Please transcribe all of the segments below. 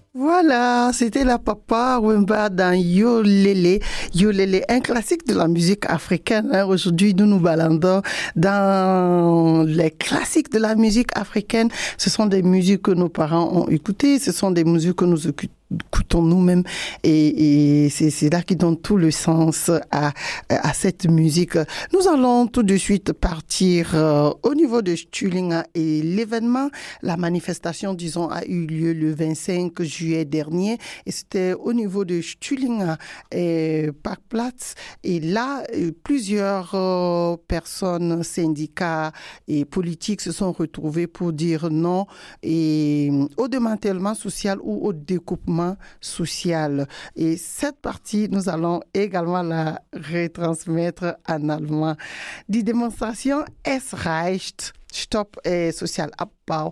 Voilà, c'était la Papa Wemba dans Yo Lele. Yo Lele, un classique de la musique africaine. Aujourd'hui, nous nous baladons dans les classiques de la musique africaine. Ce sont des musiques que nos parents ont écoutées, ce sont des musiques que nous écoutons nous-mêmes et c'est là qui donne tout le sens à cette musique. Nous allons tout de suite partir au niveau de Stulinga et l'événement, la manifestation, disons, a eu lieu le 25 juillet dernier et c'était au niveau de Stulinga et Parkplatz et là, plusieurs personnes, syndicats et politiques se sont retrouvés pour dire non et au démantèlement social ou au découpement social. Et cette partie, nous allons également la retransmettre en allemand. Die Demonstration Es reicht, Stopp Sozialabbau,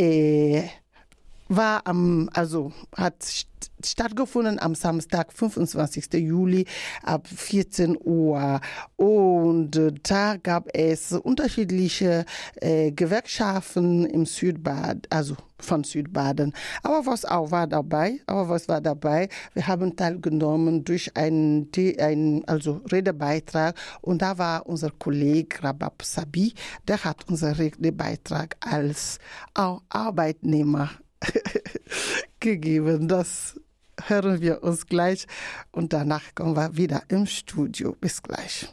hat stattgefunden am Samstag, 25. Juli ab 14 Uhr. Und da gab es unterschiedliche Gewerkschaften im Südbaden, also von Südbaden. Aber was war dabei? Wir haben teilgenommen durch einen Redebeitrag und da war unser Kollege Rabab Sabi, der hat unseren Redebeitrag als Arbeitnehmer gegeben. Das hören wir uns gleich und danach kommen wir wieder im Studio. Bis gleich.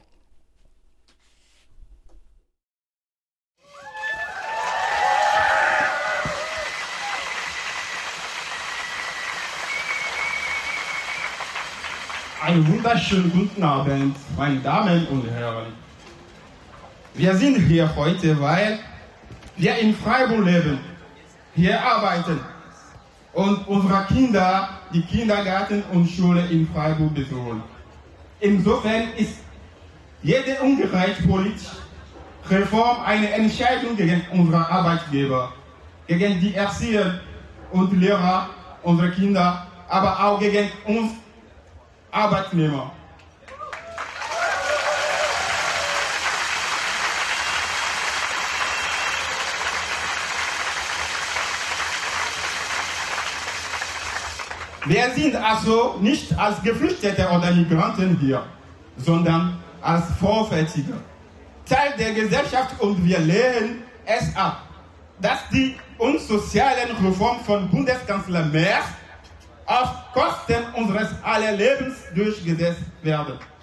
Einen wunderschönen guten Abend, meine Damen und Herren. Wir sind hier heute, weil wir in Freiburg leben, hier arbeiten und unsere Kinder die Kindergarten und Schule in Freiburg besuchen. Insofern ist jede ungerechte Reform eine Entscheidung gegen unsere Arbeitgeber, gegen die Erzieher und Lehrer, unsere Kinder, aber auch gegen uns Arbeitnehmer. Wir sind also nicht als Geflüchtete oder Migranten hier, sondern als Vorfältige, Teil der Gesellschaft und wir lehnen es ab, dass die unsozialen Reformen von Bundeskanzler Merz auf Kosten unseres aller Lebens durchgesetzt werden.